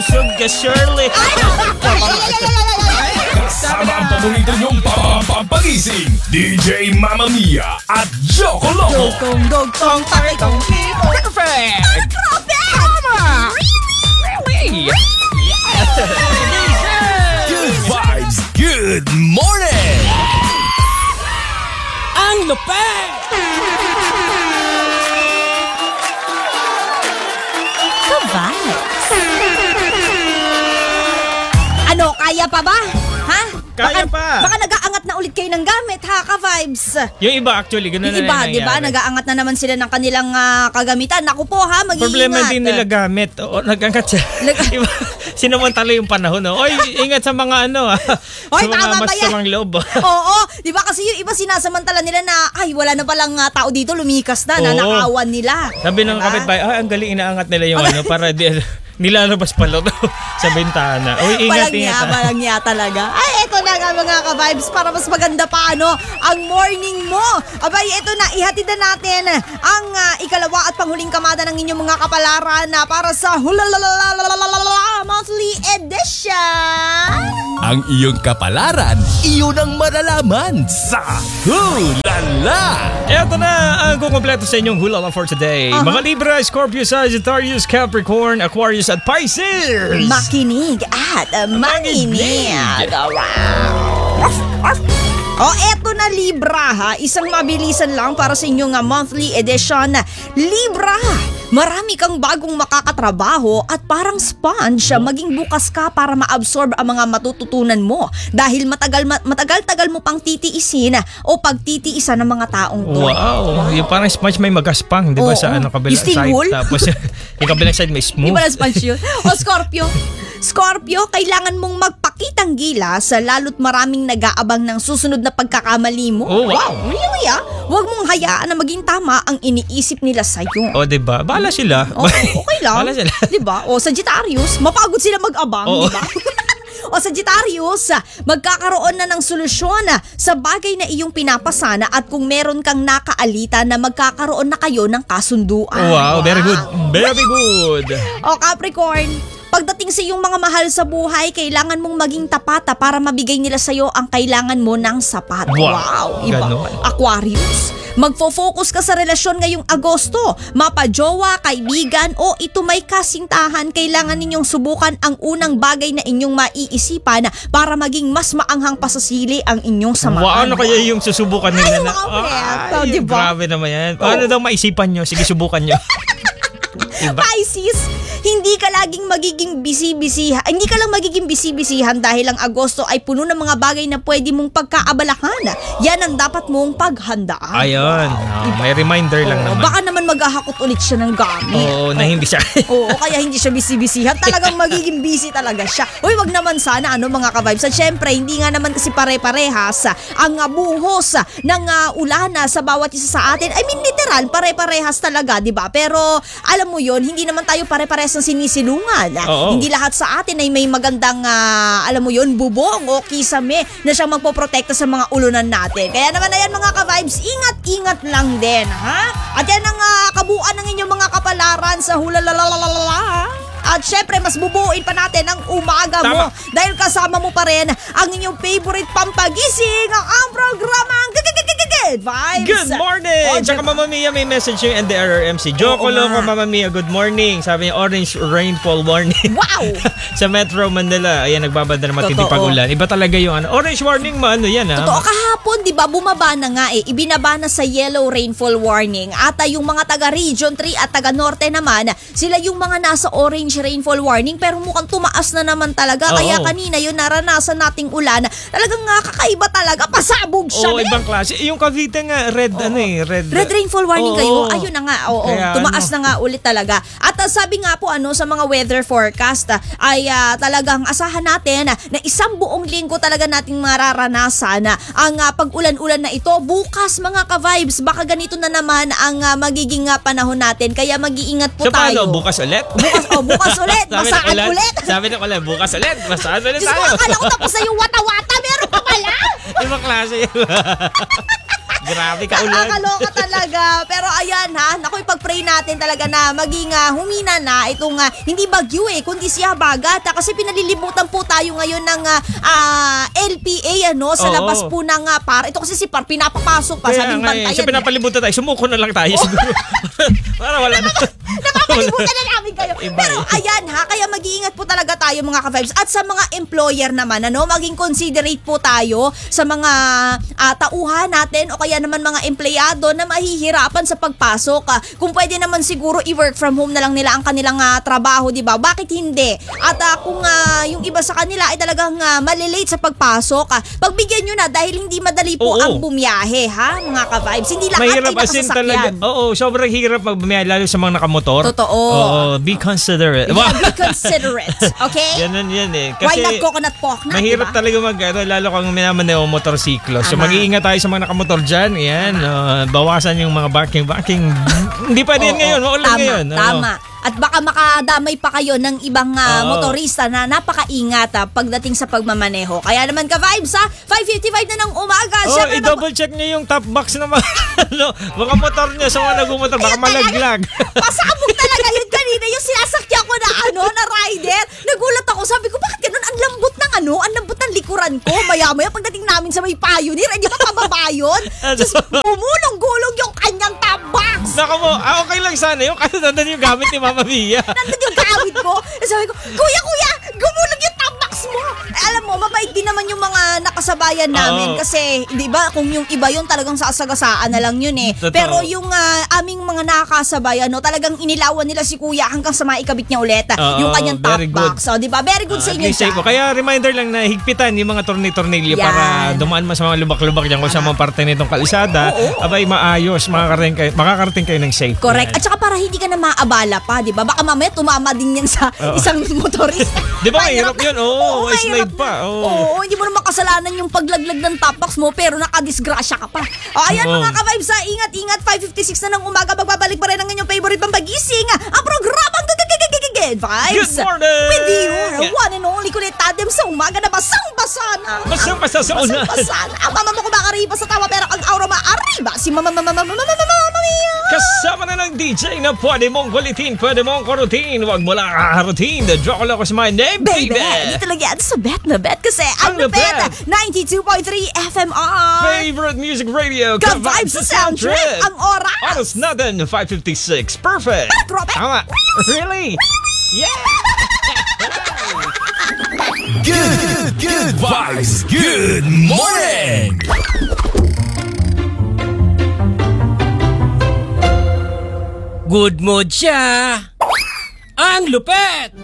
Sugar Shirley. Kasama ang paborito niyong pampagising, DJ Mamma Mia at Joko Loco. Dugtong takitong perfect. Tama. Really? Good vibes, good morning. Ang lupet. Ka-vibes. Ano, kaya pa ba? Ha? Kaya pa. Baka nag-aangat na ulit kayo ng gamit, ha, ka-vibes? Yung iba actually, ganun Yung na iba, nangyayari. di ba? Nag-aangat na naman sila ng kanilang kagamitan. Naku po, ha, mag-iingat. Problema din nila gamit. O, nag-angat siya. Iba, sinamantala yung panahon. No? Oy, ingat sa mga ano. Oy, sa mga tama ba yan? masamang loob. Oo, di ba kasi yung iba sinasamantala nila na, ay, wala na palang tao dito, lumikas na, Oo. nanakawan nila. Sabi ng Diba? kapitbahay, ang galing inaangat nila yung ano para nilalabas pala sa bintana. Uy, ingat, ingat. Walang niya talaga. Ay, eto na nga mga ka-vibes para mas maganda pa ang morning mo. Abay, eto na, ihatid na natin ang ikalawa at panghuling kamada ng inyong mga kapalaran na para sa Hulalalala Monthly Edition. Ang iyong kapalaran, iyon ang malalaman sa Hulala. Eto na ang kukumpleto sa inyong hulala for today. Mga Libra, Scorpio, Sagittarius, Capricorn, Aquarius at Pisces. Makinig at manginig. O eto na Libra ha, isang mabilisan lang para sa inyong monthly edition. Libra, marami kang bagong makakatrabaho at parang sponge, maging bukas ka para ma-absorb ang mga matututunan mo dahil matagal-tagal mo pang titiisin o pagtitiisan ng mga taong to. Wow, yung parang sponge may magaspang, di ba? Sa ano, kabilang Yung sting side. hole? Tapos yung kabilang side may smooth. Di ba na sponge yun? O Scorpio, kailangan mong magpakitang gilas lalo't maraming nag-aabang ng susunod na pagkakamali mo. Oh, wow. Really Huwag mong hayaan na maging tama ang iniisip nila sa'yo. O, di ba? Bahala sila. Okay lang. Bahala sila. Di ba? O Sagittarius, mapagod sila mag-abang, Oo. di ba? O Sagittarius, magkakaroon na ng solusyon sa bagay na iyong pinapasana at kung meron kang nakaalita na magkakaroon na kayo ng kasunduan. Wow, very good. Very good. O Capricorn, pagdating sa iyong mga mahal sa buhay, kailangan mong maging tapat para mabigay nila sa iyo ang kailangan mo ng sapat. Wow, Iba. ganon. Aquarius, magfo-focus ka sa relasyon ngayong Agosto. Mapajowa, kaibigan o ito may kasintahan, kailangan ninyong subukan ang unang bagay na inyong maiisipan para maging mas maanghang pasasili ang inyong samahan. Wow, ano kaya yung susubukan nila Ay, na? mga kwento, di ba? Grabe naman yan. Paano daw maisipan nyo? Sige, subukan nyo. Iba. Pisces, hindi ka laging magiging busy-busyhan. Hindi ka lang magiging busy-busyhan dahil ang Agosto ay puno ng mga bagay na pwede mong pagkaabalahan. Yan ang dapat mong paghandaan. Ayun. May reminder lang naman. Baka naman maghahakot ulit siya ng gamit. Oo, na hindi siya. Oo, kaya hindi siya busy-busyhan. Talagang magiging busy talaga siya. Uy, wag naman sana mga ka-vibes. At syempre, hindi nga naman kasi pare-parehas ang buhos ng ulan sa bawat isa sa atin. I mean, literal, pare-parehas talaga, di ba? Pero, alam mo yun, hindi naman tayo pare-parehas ng sinisilungan. Oo. Hindi lahat sa atin ay may magandang, alam mo yun, bubong o kisame na siyang magpoprotekta sa mga ulunan natin. Kaya naman ayan mga ka-vibes, ingat-ingat lang din, ha? At yan ang kabuuan ng inyong mga kapalaran sa Hulalalala. At syempre, mas bubuuin pa natin ang umaga mo dahil kasama mo pa rin ang inyong favorite pampagising, ang programang Good Vibes. Good morning! Oh, Tsaka Mama Mia, may message yung NDRRMC. Joko Oo Loco, nga. Mama Mia, good morning. Sabi niya, orange rainfall warning. Wow! Sa Metro Manila, ayan, nagbabanda na matindi Totoo. pag-ulan. Iba talaga yung orange warning mo, yan Totoo, kahapon, di ba, bumaba na nga ibinaba na sa yellow rainfall warning. At yung mga taga Region 3 at taga Norte naman, sila yung mga nasa orange rainfall warning pero mukhang tumaas na naman talaga. Oo. Kaya kanina yung naranasan nating ulan, talagang kakaiba talaga, pasabog siya. Oo, ibang klase. Yung Cavite nga, red Rainfall warning Oo. kayo? Ayun na nga, oo. Kaya Tumaas na nga ulit talaga. At sabi nga po sa mga weather forecast ay talagang asahan natin na isang buong linggo talaga nating mararanasan ang pag-ulan-ulan na ito. Bukas mga ka-vibes, baka ganito na naman ang magiging panahon natin. Kaya mag-iingat po So paano, tayo. bukas ulit? Bukas ulit. Masaan ulit. Sabi ng ulan, bukas ulit. Masaan ulit Diyos tayo. ko, akala ko tapos na yung wata-wata. Meron pa pala. Ibang klase yun. Grabe ka ulan. Nakakaloka talaga. Pero ayan ha, naku, ipag-pray natin talaga na maging humina na itong hindi bagyo kundi siya bagat. Kasi pinalilibutan po tayo ngayon ng LPA sa Oo. labas po ng PAR. Ito kasi si PAR pinapapasok pa sa Kaya nga bantayan. sa pinapalibutan tayo, sumuko na lang tayo siguro. Para wala na. Napapalibutan na namin kayo. Iba Pero ayan ha, kaya mag-iingat po talaga tayo mga ka-vibes. At sa mga employer naman, maging considerate po tayo sa mga tauhan natin o kaya naman mga empleyado na mahihirapan sa pagpasok. Kung pwede naman siguro i-work from home na lang nila ang kanilang trabaho, di ba? Bakit hindi? At kung yung iba sa kanila ay talagang malilate sa pagpasok, pagbigyan nyo na dahil hindi madali po Oo. ang bumiyahe, ha, mga ka-vibes. Hindi lahat Mahirap ay as in talaga. nakasasakyan. Oo, sobrang hirap magbumiyahe lalo sa mga nakamotor. Totoo. Oo, be considerate. Yeah, be considerate, okay? Ganun yan Why Kasi not coconut pork na, mahirap diba? talaga lalo kang minamaneo motorsiklo. So Tama. mag-iingat tayo sa mga nakamotor dyan. Yan, bawasan yung mga barking. Hindi pa din Oo, ngayon, maulan tama, ngayon. Oo. Tama. At baka makadamay pa kayo ng ibang Oo. motorista na napakaingat pagdating sa pagmamaneho. Kaya naman ka-vibes 5:55 na ng umaga. Oh, Syempre na- i-double check niyo yung top box ng mga mga motor niya sa mga nagmumotor. Baka Ayun talaga. malaglag. Pasabog talaga yun kanina. Yung sinasakyan ko na rider. Nagulat ako. Sabi ko, bakit ganun? Ang lambot ng ang lambot ng likuran ko. Maya-maya pagdating namin sa may Pioneer, hindi ba pababa yun? Just gumulong-gulong yung kanyang top box. Naka mo, okay lang sana yung kasi nandun yung gamit ni Mama Mia. Nandun yung gamit ko. Sabi ko, kuya, gumulong yung top box mo. Alam mo, mabait din naman yung mga nakasabayan namin. Oo. Kasi, di ba, kung yung iba yun, talagang sasagasaan na lang yun Totoo. Pero yung aming mga nakakasabayan, talagang inilawan nila si kuya hanggang sa maikabit niya ulit. Oo, Yung kanyang top very good. box. So, di ba? Very good sa At inyo least safe po. Kaya reminder lang na higpitan yung mga tornilyo Yan. para dumaan man sa mga lubak-lubak dyan kung sa mga parte nitong kalisada. Abay, maayos. Makakarating kayo ng safe. Correct. Yan. At saka para hindi ka na maabala pa, di ba? Baka mamaya tumama din yan sa Oo. isang motorista. Di ba mahirap yun? Oo, mahirap slide na. pa. Oo. Oo, hindi mo na makasalanan yung paglaglag ng top box mo pero nakadisgrasya ka pa. O ayan Oo. mga ka-vibes, ingat-ingat, 5:56 na ng umaga, magbabalik pa rin ang inyong favorite pampagising, ang programang Good Vibes. Good morning! With your one and only kulit tandem sa umaga na basang-basa na. Basang-basa sa ulan. Basang-basa na. Ang mama mo kumakariba sa tawa pero ang aura maariba si Mama Mia. Kasama na ng DJ na pwede mong kulitin, pwede mong kurutin. Huwag mo lang kakarutin. The Joke Loco is my name, Baby, baby. dito lang yan sa Bet na Bet kasi ang Ang Bet, Bet. 92.3 FMR. Favorite music radio. Good vibes sa sound trip. Ang oras. Oras natin, 5:56. Perfect. Trope. Tama. Really? Yeah. Good vibes. Good morning. Good mood siya. Ang lupet!